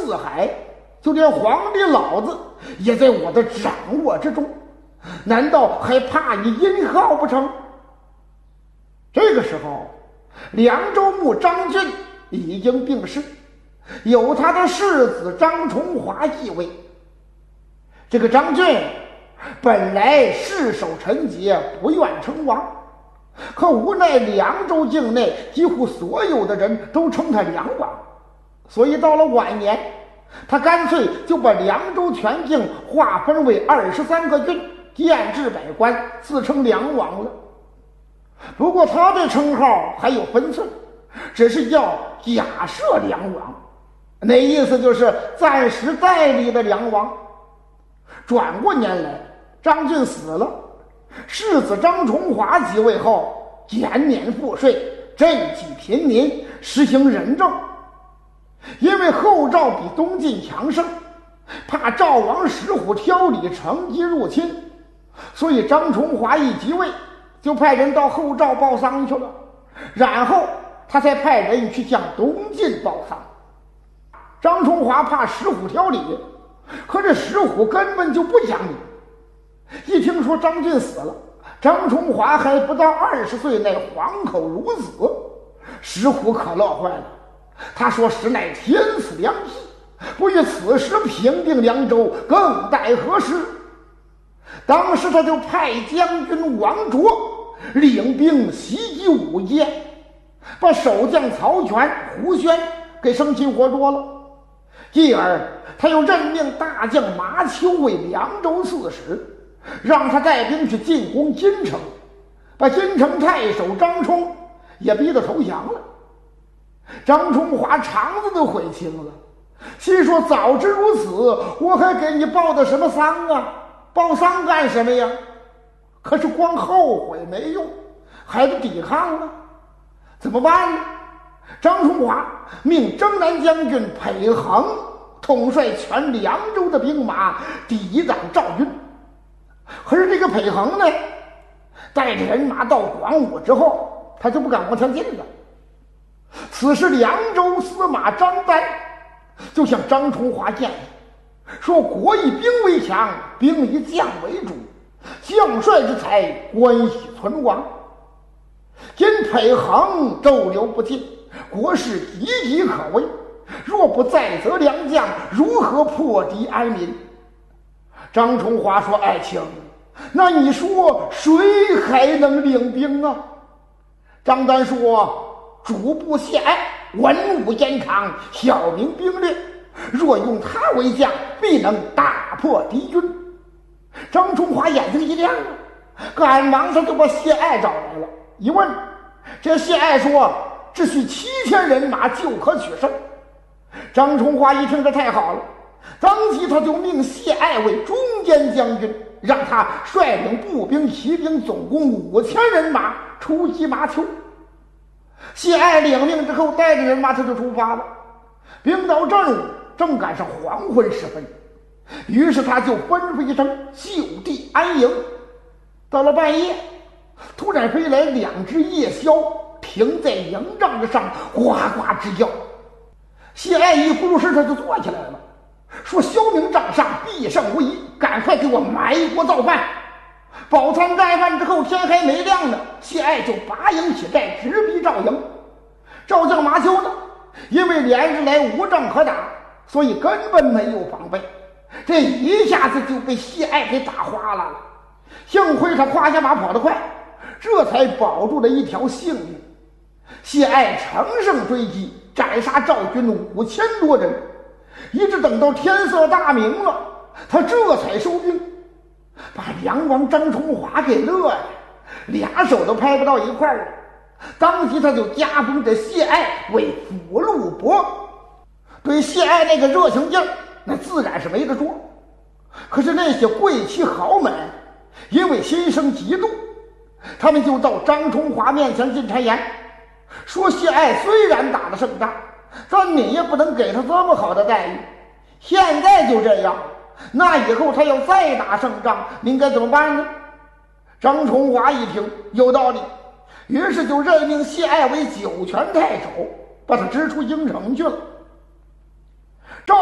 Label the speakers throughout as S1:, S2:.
S1: 四海，就连皇帝老子也在我的掌握之中，难道还怕你殷浩不成？这个时候，凉州牧张俊已经病逝，由他的世子张崇华继位。这个张俊本来誓守臣节，不愿称王，可无奈凉州境内几乎所有的人都称他梁王，所以到了晚年，他干脆就把凉州全境划分为23个郡，建制百官，自称梁王了。不过他的称号还有分寸，只是叫假设梁王，那意思就是暂时代理的梁王。转过年来，张俊死了，世子张崇华即位后，减免赋税，赈济贫民，实行仁政。因为后赵比东晋强盛，怕赵王石虎挑理乘机入侵，所以张崇华一即位，就派人到后赵报丧去了，然后他才派人去向东晋报丧。张崇华怕石虎挑理，可这石虎根本就不讲理。一听说张俊死了，张崇华还不到20岁，乃黄口孺子，石虎可乐坏了。他说：“实乃天赐良机，不欲此时平定凉州，更待何时？”当时他就派将军王卓领兵袭击武街，把守将曹全、胡宣给生擒活捉了。继而他又任命大将马丘为凉州刺史，让他带兵去进攻金城，把金城太守张冲也逼得投降了。张崇华肠子都悔青了，心说早知如此，我还给你报的什么丧啊？报丧干什么呀？可是光后悔没用，还得抵抗啊！怎么办呢？张崇华命征南将军裴恒统帅全凉州的兵马抵挡赵军。可是这个裴恒呢，带着人马到广武之后，他就不敢往前进了。此时凉州司马张丹就向张崇华建议说：“国以兵为强，兵以将为主，将帅之才，关系存亡。今裴恒骤流不进，国势岌岌可危，若不再择良将，如何破敌安民？”张崇华说：“爱卿，那你说谁还能领兵啊？”张丹说：“主簿谢爱文武健康，晓明兵略，若用他为将，必能大破敌军。”张崇华眼睛一亮啊，赶忙他就把谢爱找来了。一问，这谢爱说只需7000人马就可取胜。张崇华一听这太好了，当即他就命谢爱为中间将军，让他率领步兵骑兵总共5000人马出击马丘。谢爱领命之后，带着人马他就出发了。兵到正午，正赶上黄昏时分，于是他就吩咐一声就地安营。到了半夜，突然飞来2只夜枭，停在营帐子上，呱呱直叫。谢爱一不入时，他就坐起来了，说：“萧明帐上必胜无疑，赶快给我埋锅造饭。”饱餐盖饭之后，天还没亮呢，谢爱就拔营起寨，直逼赵营。赵将马丘呢，因为连日来无仗可打，所以根本没有防备，这一下子就被谢爱给打花了。幸亏他胯下马跑得快，这才保住了一条性命。谢爱乘胜追击，斩杀赵军5000多人，一直等到天色大明了，他这才收兵，把梁王张崇华给乐呀，俩手都拍不到一块儿。当即他就加封这谢爱为辅路伯，对谢爱那个热情劲儿，那自然是没得说。可是那些贵戚豪门因为心生嫉妒，他们就到张崇华面前进谗言，说谢爱虽然打了胜仗，但你也不能给他这么好的待遇，现在就这样，那以后他要再打胜仗，您该怎么办呢？张崇华一听有道理，于是就任命谢爱为酒泉太守，把他支出京城去了。赵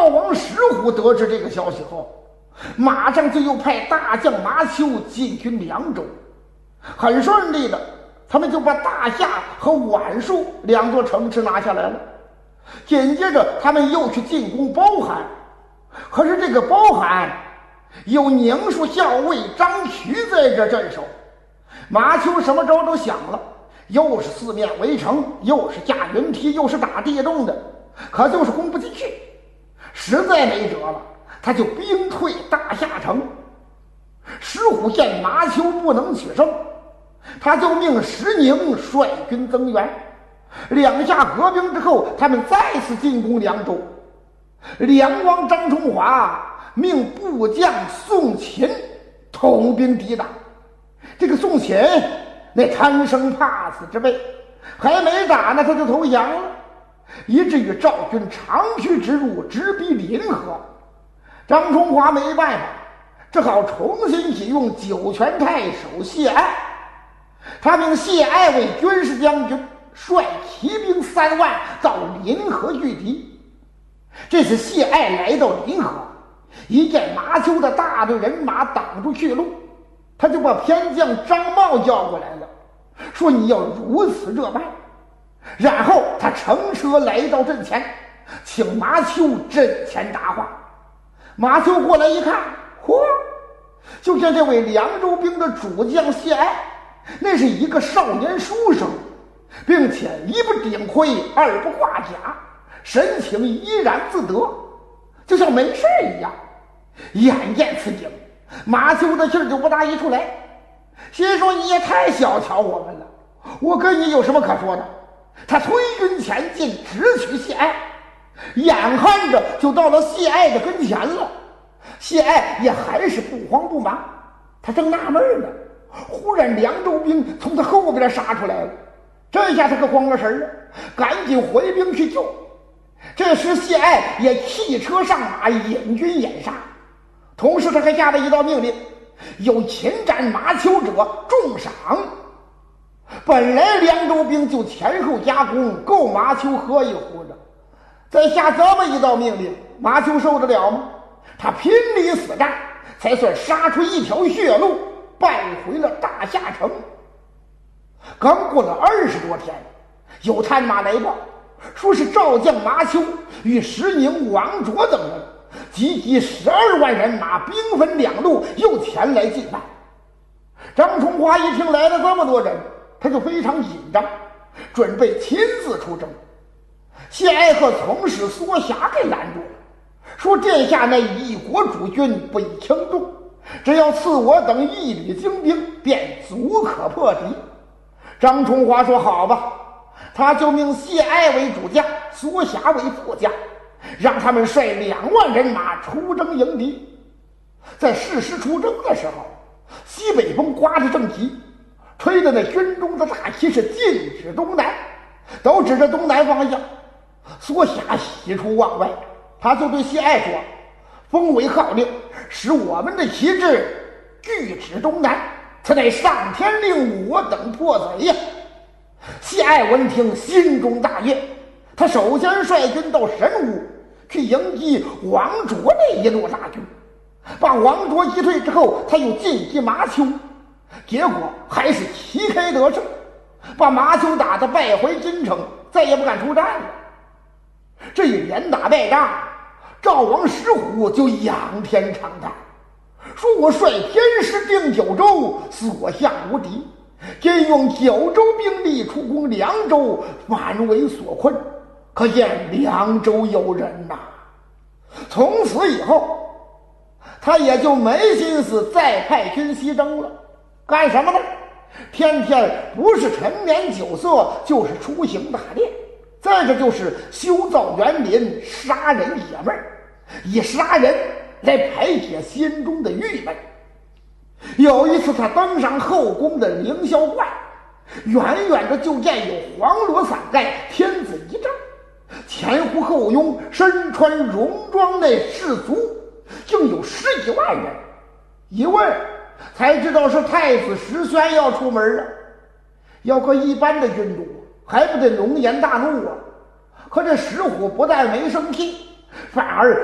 S1: 赵王石虎得知这个消息后，马上就又派大将马丘进军凉州。很顺利的，他们就把大夏和宛树两座城池拿下来了。紧接着他们又去进攻包含，可是这个包含有宁树校尉张渠在这镇守。马丘什么招都想了，又是四面围城，又是架云梯，又是打地洞的，可就是攻不进去。实在没辙了，他就兵退大夏城。石虎见马丘不能取胜，他就命石宁率军增援。两下合兵之后，他们再次进攻凉州。凉王张崇华命部将宋琴统兵抵挡。这个宋琴那贪生怕死之辈，还没打呢他就投降了，以至于赵军长驱直入，直逼临河。张崇华没办法，只好重新启用酒泉太守谢爱。他命谢爱为军事将军，率骑兵3万到临河拒敌。这次谢爱来到临河，一见马丘的大队人马挡住去路，他就把偏将张茂叫过来了，说你要如此热办。然后他乘车来到阵前，请马丘阵前答话。马丘过来一看，嚯，就见这位凉州兵的主将谢爱，那是一个少年书生，并且一不顶盔，二不挂甲，神情怡然自得，就像没事一样。眼见此景，马丘的气儿就不大一处来，心说你也太小瞧我们了，我跟你有什么可说的？他推军前进，直取谢爱，眼看着就到了谢爱的跟前了。谢爱也还是不慌不忙，他正纳闷呢，忽然凉州兵从他后边杀出来了。这下他可慌了神了，赶紧回兵去救。这时谢爱也弃车上马，引军掩杀。同时他还下了一道命令，有擒斩马丘者重赏。本来凉州兵就前后夹攻，够马丘喝一壶的，再下这么一道命令，马丘受得了吗？他拼离死战，才算杀出一条血路，败回了大夏城。刚过了20多天，有探马来报，说是赵将马丘与石宁、王卓等人集结12万人马，兵分两路，又前来进犯。张崇华一听来了这么多人，他就非常紧张，准备亲自出征。谢爱和从使缩霞给拦住了，说殿下那一国主君不宜轻动，只要赐我等1旅精兵，便足可破敌。张崇华说好吧，他就命谢爱为主将，缩霞为副将，让他们率2万人马出征迎敌。在誓师出征的时候，西北风刮着正急，吹的那军中的大旗是禁止东南，都指着东南方向。缩霞喜出望外，他就对谢爱说，封为号令，使我们的旗帜拒指东南，此乃上天令我等破贼呀。谢爱闻听，心中大悦，他首先率军到神武去迎击王卓那一路大军，把王卓击退之后，他又进击马丘，结果还是旗开得胜，把马丘打得败回京城，再也不敢出战了。这一连打败仗，赵王石虎就仰天长叹，说我率天师定九州，所向无敌，今用9州兵力出攻凉州，反为所困，可见凉州有人呐。从此以后，他也就没心思再派军西征了。干什么呢？天天不是沉湎酒色，就是出行打猎，再者就是修造园林，杀人解闷，以杀人来排解心中的郁闷。有一次他登上后宫的凌霄观，远远的就见有黄罗伞盖，天子仪仗，前呼后拥，身穿戎装那士卒竟有10几万人。一问才知道是太子石宣要出门了。要搁一般的君主，还不得龙颜大怒啊！可这石虎不但没生气，反而